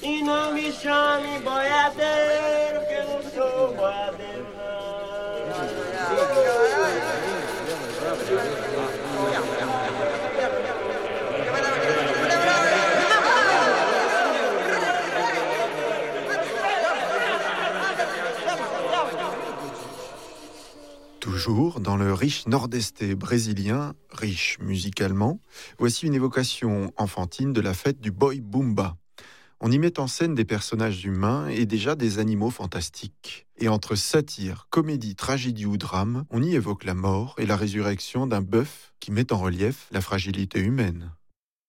inamisha mi boyaderu que no so boyaderu Toujours dans le riche nord-est brésilien, riche musicalement, voici une évocation enfantine de la fête du Boi Bumba. On y met en scène des personnages humains et déjà des animaux fantastiques. Et entre satire, comédie, tragédie ou drame, on y évoque la mort et la résurrection d'un bœuf qui met en relief la fragilité humaine.